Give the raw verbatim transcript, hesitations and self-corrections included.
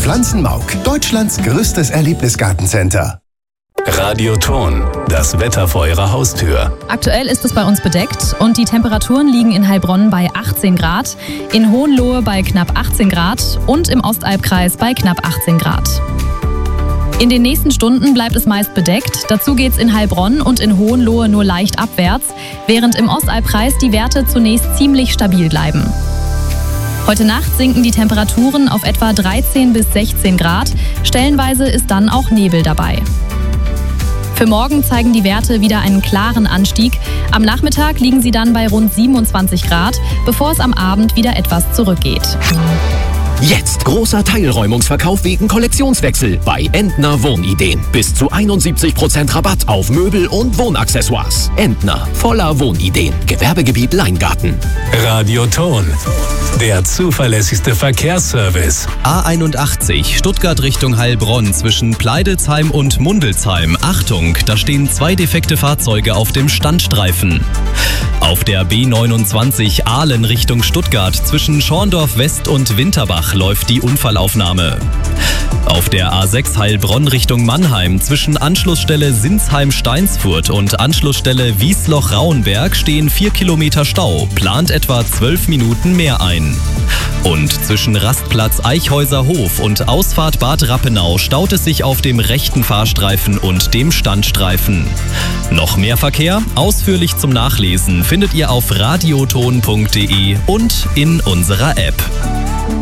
Pflanzenmauk, Deutschlands größtes Erlebnisgartencenter. Radioton, das Wetter vor Ihrer Haustür. Aktuell ist es bei uns bedeckt und die Temperaturen liegen in Heilbronn bei achtzehn Grad, in Hohenlohe bei knapp achtzehn Grad und im Ostalbkreis bei knapp achtzehn Grad. In den nächsten Stunden bleibt es meist bedeckt. Dazu geht es in Heilbronn und in Hohenlohe nur leicht abwärts, während im Ostalbkreis die Werte zunächst ziemlich stabil bleiben. Heute Nacht sinken die Temperaturen auf etwa dreizehn bis sechzehn Grad. Stellenweise ist dann auch Nebel dabei. Für morgen zeigen die Werte wieder einen klaren Anstieg. Am Nachmittag liegen sie dann bei rund siebenundzwanzig Grad, bevor es am Abend wieder etwas zurückgeht. Jetzt großer Teilräumungsverkauf wegen Kollektionswechsel bei Entner Wohnideen. Bis zu einundsiebzig Prozent Rabatt auf Möbel und Wohnaccessoires. Entner, voller Wohnideen. Gewerbegebiet Leingarten. Radioton, der zuverlässigste Verkehrsservice. A einundachtzig, Stuttgart Richtung Heilbronn zwischen Pleidelsheim und Mundelsheim. Achtung, da stehen zwei defekte Fahrzeuge auf dem Standstreifen. Auf der B neunundzwanzig Ahlen Richtung Stuttgart zwischen Schorndorf West und Winterbach läuft die Unfallaufnahme. Auf der A sechs Heilbronn Richtung Mannheim zwischen Anschlussstelle Sinsheim-Steinsfurt und Anschlussstelle Wiesloch-Rauenberg stehen vier Kilometer Stau, plant etwa zwölf Minuten mehr ein. Und zwischen Rastplatz Eichhäuser-Hof und Ausfahrt Bad Rappenau staut es sich auf dem rechten Fahrstreifen und dem Standstreifen. Noch mehr Verkehr? Ausführlich zum Nachlesen findet ihr auf radioton punkt de und in unserer App.